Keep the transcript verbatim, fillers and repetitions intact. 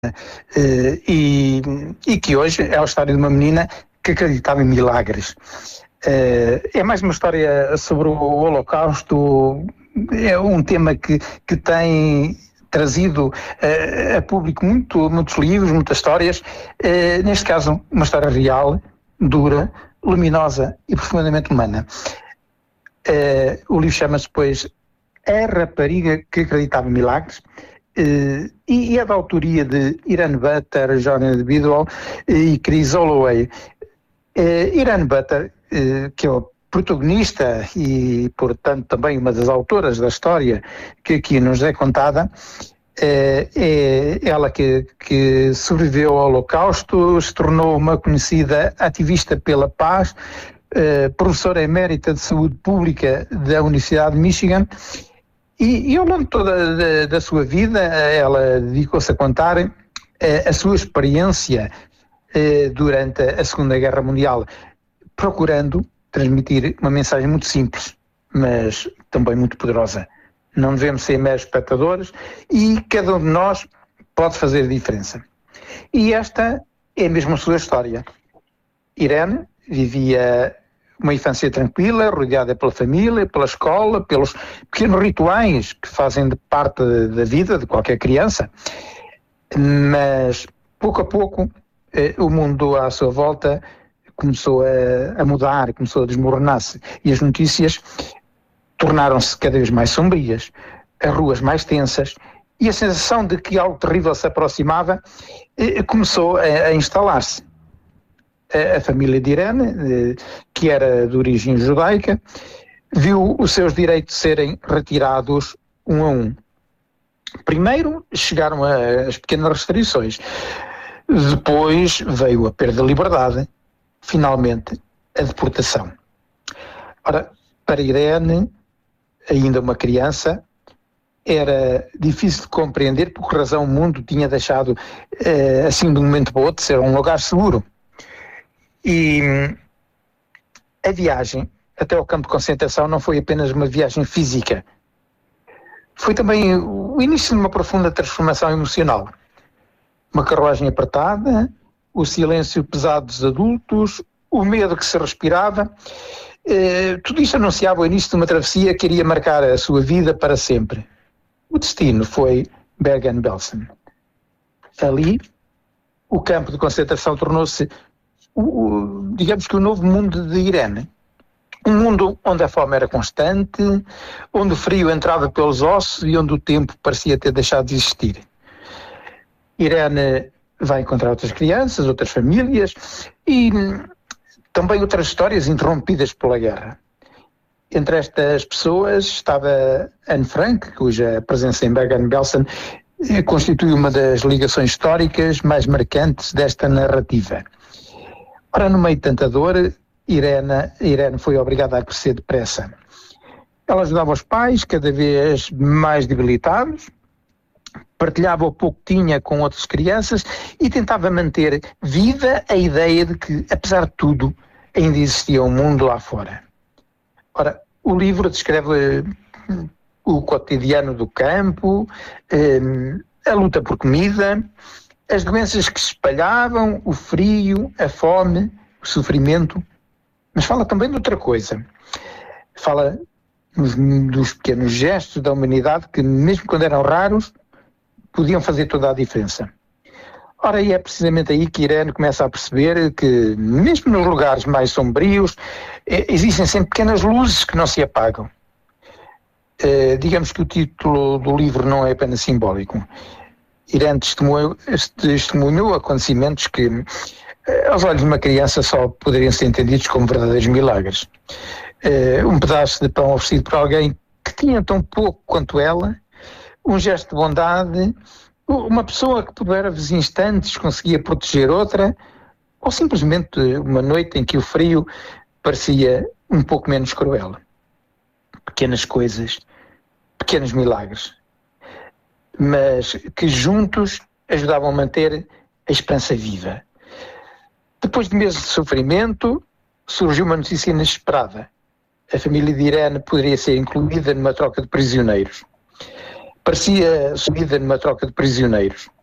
Uh, e, e que hoje é a história de uma menina que acreditava em milagres. Uh, é mais uma história sobre o Holocausto, é um tema que, que tem trazido uh, a público muito, muitos livros, muitas histórias, uh, neste caso uma história real, dura, luminosa e profundamente humana. Uh, o livro chama-se, pois, A Rapariga que Acreditava em Milagres, Uh, e, e é da autoria de Irene Butter, John Individual e Chris Holloway. Uh, Irene Butter, uh, que é o protagonista e, portanto, também uma das autoras da história que aqui nos é contada, uh, é ela que, que sobreviveu ao Holocausto, se tornou uma conhecida ativista pela paz, uh, professora emérita de saúde pública da Universidade de Michigan. E, e ao longo toda da, da sua vida, ela dedicou-se a contar eh, a sua experiência eh, durante a Segunda Guerra Mundial, procurando transmitir uma mensagem muito simples, mas também muito poderosa. Não devemos ser meros espectadores e cada um de nós pode fazer diferença. E esta é mesmo a sua história. Irene vivia uma infância tranquila, rodeada pela família, pela escola, pelos pequenos rituais que fazem de parte da vida de qualquer criança. Mas, pouco a pouco, eh, o mundo à sua volta começou a, a mudar, começou a desmoronar-se. E as notícias tornaram-se cada vez mais sombrias, as ruas mais tensas, e a sensação de que algo terrível se aproximava eh, começou a, a instalar-se. A família de Irene, que era de origem judaica, viu os seus direitos serem retirados um a um. Primeiro chegaram as pequenas restrições, depois veio a perda de liberdade, finalmente a deportação. Ora, para Irene, ainda uma criança, era difícil de compreender por que razão o mundo tinha deixado, assim de um momento para o outro, de ser um lugar seguro. E a viagem até ao campo de concentração não foi apenas uma viagem física, foi também o início de uma profunda transformação emocional. Uma carruagem apertada, o silêncio pesado dos adultos, o medo que se respirava, eh, tudo isto anunciava o início de uma travessia que iria marcar a sua vida para sempre. O destino foi Bergen-Belsen. Ali, o campo de concentração tornou-se O, o, digamos que o novo mundo de Irene, um mundo onde a fome era constante, onde o frio entrava pelos ossos e onde o tempo parecia ter deixado de existir. Irene vai encontrar outras crianças, outras famílias e também outras histórias interrompidas pela guerra. Entre estas pessoas estava Anne Frank, cuja presença em Bergen-Belsen constitui uma das ligações históricas mais marcantes desta narrativa. Ora, no meio de tanta dor, Irene, Irene foi obrigada a crescer depressa. Ela ajudava os pais, cada vez mais debilitados, partilhava o pouco que tinha com outras crianças e tentava manter viva a ideia de que, apesar de tudo, ainda existia um mundo lá fora. Ora, o livro descreve o cotidiano do campo, a luta por comida, as doenças que se espalhavam, o frio, a fome, o sofrimento, mas fala também de outra coisa. Fala dos, dos pequenos gestos da humanidade que, mesmo quando eram raros, podiam fazer toda a diferença. Ora, e é precisamente aí que Irene começa a perceber que, mesmo nos lugares mais sombrios, existem sempre pequenas luzes que não se apagam. Eh, digamos que o título do livro não é apenas simbólico. Irene testemunhou, testemunhou acontecimentos que, aos olhos de uma criança, só poderiam ser entendidos como verdadeiros milagres. Uh, um pedaço de pão oferecido por alguém que tinha tão pouco quanto ela, um gesto de bondade, uma pessoa que por breves instantes conseguia proteger outra, ou simplesmente uma noite em que o frio parecia um pouco menos cruel. Pequenas coisas, pequenos milagres, mas que juntos ajudavam a manter a esperança viva. Depois de meses de sofrimento, surgiu uma notícia inesperada. A família de Irene poderia ser incluída numa troca de prisioneiros. Parecia subida numa troca de prisioneiros.